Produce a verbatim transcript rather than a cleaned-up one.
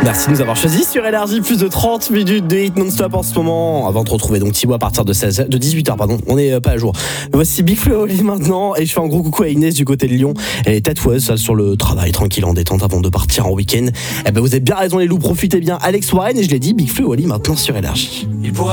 Merci de nous avoir choisis sur Énergie, plus de trente minutes de hit non-stop en ce moment. Avant de retrouver donc Thibaut à partir de seize heures, de dix-huit heures, pardon, on n'est euh, pas à jour. Voici Big Flo et Oli maintenant, et je fais un gros coucou à Inès du côté de Lyon. Elle est tatoueuse, ça, sur le travail, tranquille, en détente avant de partir en week-end. Eh ben vous avez bien raison les loups, profitez bien. Alex Warren, et je l'ai dit, Big Flo et Oli maintenant sur Énergie. Il pourra